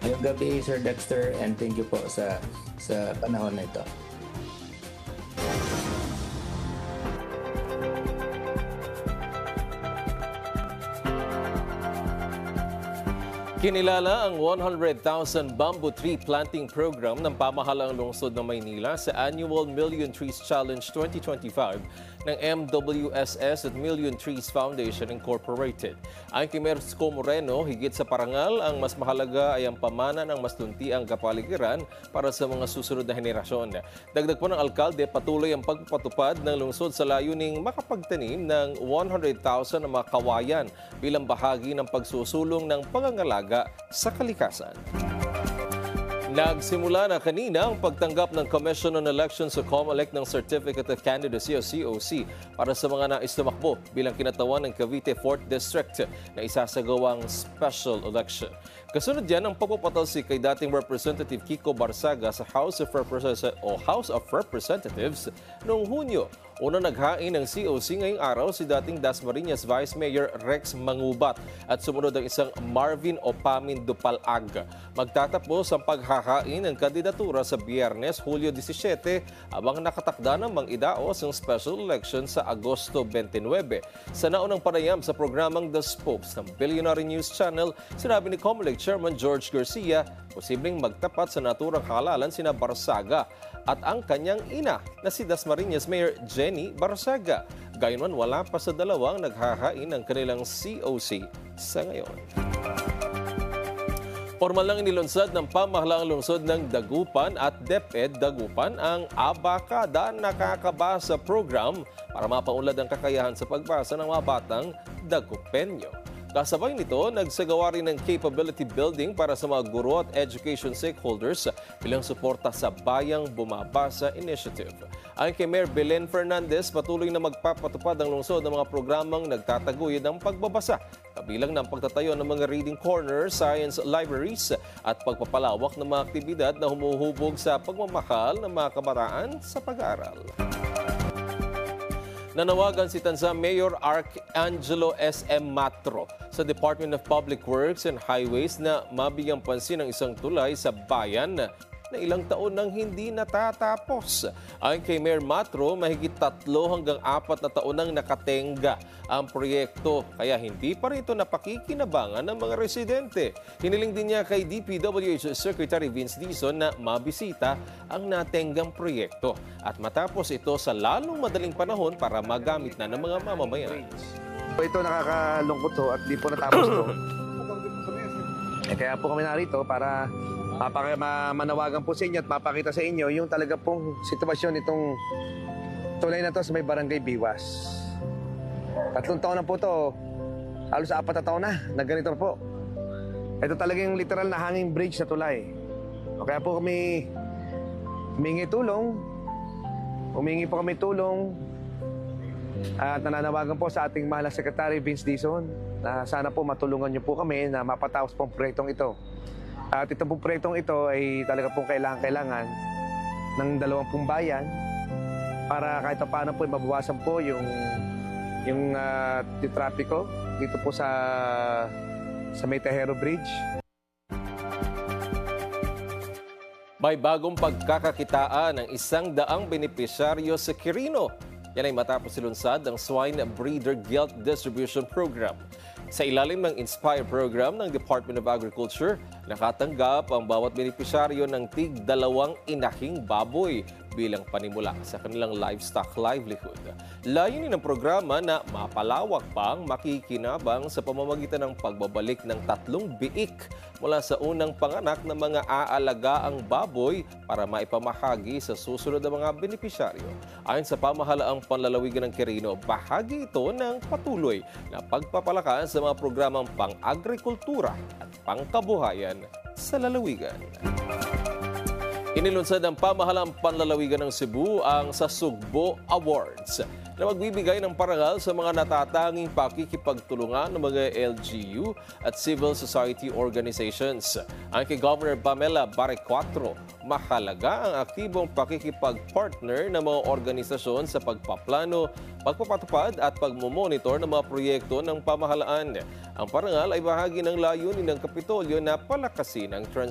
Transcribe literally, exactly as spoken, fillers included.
Yung gabi, Sir Dexter, and thank you po sa sa panahon na ito. Kinilala ang one hundred thousand bamboo tree planting program ng pamahalaang lungsod ng Maynila sa Annual Million Trees Challenge twenty twenty-five ng M W S S at Million Trees Foundation Incorporated. Ayon kay Mayor Isko Moreno, higit sa parangal, ang mas mahalaga ay ang pamana ng mas tuntiang kapaligiran para sa mga susunod na henerasyon. Dagdag po ng alkalde, patuloy ang pagpapatupad ng lungsod sa layuning makapagtanim ng one hundred thousand na mga kawayan bilang bahagi ng pagsusulong ng pangangalaga sa kalikasan. Nagsimula na kanina ang pagtanggap ng Commission on Elections sa COMELEC ng Certificate of Candidacy o C O C para sa mga nais tumakbo bilang kinatawan ng Cavite fourth District na isasagawang special election. Kasunod yan ang pagpapatalsik kay dating Representative Kiko Barsaga sa House of Representatives o House of Representatives noong Hunyo. Una naghain ng C O C ngayong araw si dating Dasmariñas Vice Mayor Rex Mangubat at sumunod ang isang Marvin Opamin Dupalag. Magtatapos ang paghahain ng kandidatura sa Biyernes, Hulyo disisiete, habang nakatakda namang idaos ang special election sa Agosto twenty-nine. Sa naunang panayam sa programang The Spokes ng Billionaire News Channel, sinabi ni COMELEC Chairman George Garcia, posibleng magtapat sa naturang halalan sina Barsaga at ang kanyang ina na si Dasmariñas Mayor Jenny Barsaga. Gayunman, wala pa sa dalawang naghahain ng kanilang C O C sa ngayon. Formal lang inilunsad ng pamahalaang lungsod ng Dagupan at DepEd Dagupan ang Abacada Nakakabasa program para mapaunlad ang kakayahan sa pagbasa ng mga batang Dagupenyo. Kasabay nito, nagsagawa rin ng capability building para sa mga guro at education stakeholders bilang suporta sa Bayang Bumabasa Initiative. Ayon kay Mayor Belen Fernandez, patuloy na magpapatupad ang lungsod ng mga programang nagtataguyod ng pagbabasa, kabilang ng pagtatayo ng mga reading corners, science libraries at pagpapalawak ng mga aktibidad na humuhubog sa pagmamahal ng mga kabataan sa pag-aaral. Nanawagan si Tanza Mayor Arcangelo S M Matro sa Department of Public Works and Highways na mabigyang pansin ang isang tulay sa bayan na ilang taon nang hindi natatapos. Ayon kay Mayor Matro, mahigit tatlo hanggang apat na taon nang nakatenga ang proyekto, kaya hindi pa rin ito napakikinabangan ng mga residente. Hiniling din niya kay D P W H Secretary Vince Dizon na mabisita ang natenggang proyekto at matapos ito sa lalong madaling panahon para magamit na ng mga mamamayan. Ito nakakalungkot to at di po natapos to. Eh, kaya po kami narito para mapaka-manawagan po sa inyo at mapakita sa inyo yung talaga pong sitwasyon itong tulay na to sa may barangay Biwas. Tatlong taon na po to, halos apat na taon na, na ganito po. Ito talagang literal na hanging bridge sa tulay. O kaya po kami humingi tulong, humingi po kami tulong at nananawagan po sa ating mahal na Secretary Vince Dizon na sana po matulungan niyo po kami na mapatapos po ang proyektong ito. At itong pong proyektong ito ay talaga pong kailangan-kailangan ng dalawang pong bayan para kahit paano po mabawasan po yung yung, uh, yung trapiko dito po sa sa May Tejero Bridge. May bagong pagkakakitaan ng isang daang benepisyaryo sa Quirino. Yan ay matapos silunsad ang Swine Breeder Guilt Distribution Program. Sa ilalim ng Inspire program ng Department of Agriculture, nakatanggap ang bawat benepisyaryo ng tig dalawang inahing baboy bilang panimula sa kanilang livestock livelihood. Layunin ng programa na mapalawak pang makikinabang sa pamamagitan ng pagbabalik ng tatlong biik mula sa unang panganak ng mga aalagaang baboy para maipamahagi sa susunod na mga benepisyaryo. Ayon sa pamahalaang panlalawigan ng Quirino, bahagi ito ng patuloy na pagpapalakas sa mga programang pang-agrikultura at pangkabuhayan sa lalawigan. Inilunsad ng pamahalaang panlalawigan ng Cebu ang Sasugbo Awards na magbibigay ng parangal sa mga natatanging pakikipagtulungan ng mga L G U at civil society organizations. Ang kay Governor Pamela Barrecuatro, mahalaga ang aktibong pakikipag-partner ng mga organisasyon sa pagpaplano, pagpapatupad at pagmomonitor ng mga proyekto ng pamahalaan. Ang parangal ay bahagi ng layunin ng Kapitolyo na palakasin ang trans